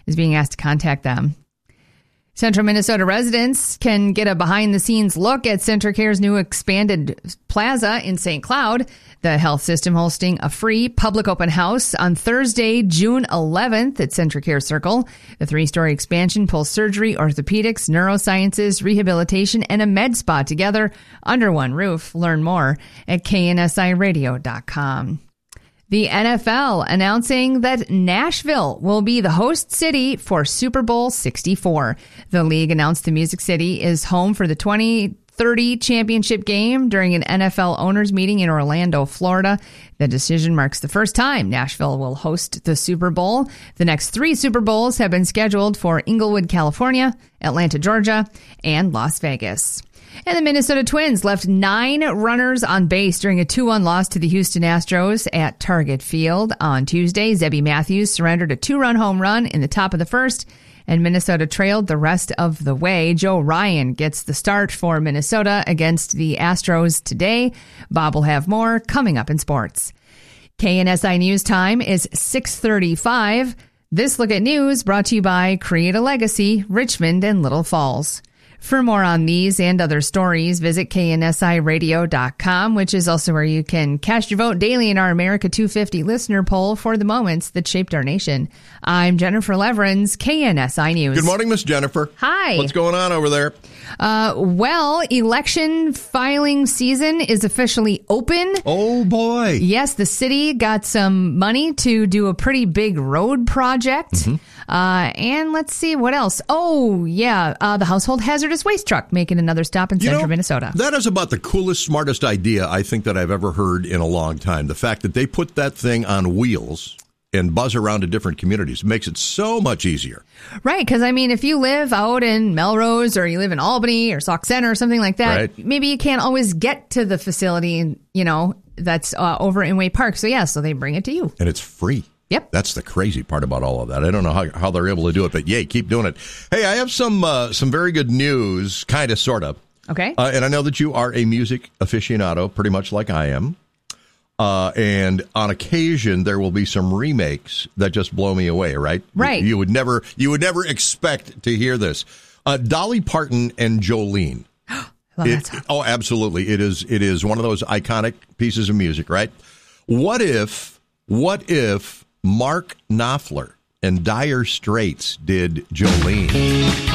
is being asked to contact them. Central Minnesota residents can get a behind-the-scenes look at CentraCare's new expanded plaza in St. Cloud. The health system hosting a free public open house on Thursday, June 11th at CentraCare Circle. The 3-story expansion pulls surgery, orthopedics, neurosciences, rehabilitation, and a med spa together under one roof. Learn more at KNSIRadio.com. The NFL announcing that Nashville will be the host city for Super Bowl 64. The league announced the Music City is home for the 2030 championship game during an NFL owners meeting in Orlando, Florida. The decision marks the first time Nashville will host the Super Bowl. The next 3 Super Bowls have been scheduled for Inglewood, California, Atlanta, Georgia, and Las Vegas. And the Minnesota Twins left 9 runners on base during a 2-1 loss to the Houston Astros at Target Field on Tuesday. Zebby Matthews surrendered a 2-run home run in the top of the first, and Minnesota trailed the rest of the way. Joe Ryan gets the start for Minnesota against the Astros today. Bob will have more coming up in sports. KNSI News Time is 6:35. This look at news brought to you by Create a Legacy, Richmond and Little Falls. For more on these and other stories, visit KNSIRadio.com, which is also where you can cast your vote daily in our America 250 listener poll for the moments that shaped our nation. I'm Jennifer Leverins, KNSI News. Good morning, Miss Jennifer. Hi. What's going on over there? Well, election filing season is officially open. Oh, boy. Yes, the city got some money to do a pretty big road project. Mm-hmm. And let's see what else. Oh, yeah. The household hazardous waste truck making another stop in central Minnesota. That is about the coolest, smartest idea I think that I've ever heard in a long time. The fact that they put that thing on wheels and buzz around to different communities makes it so much easier. Right, because, I mean, if you live out in Melrose or you live in Albany or Sauk Center or something like that, right, maybe you can't always get to the facility, that's over in Way Park. So, so they bring it to you. And it's free. Yep. That's the crazy part about all of that. I don't know how they're able to do it, but yay, keep doing it. Hey, I have some very good news, kind of, sort of. Okay. And I know that you are a music aficionado, pretty much like I am. And on occasion, there will be some remakes that just blow me away, right? Right. You would never expect to hear this. Dolly Parton and Jolene. Love that song. Oh, absolutely. It is one of those iconic pieces of music, right? What if Mark Knopfler and Dire Straits did Jolene?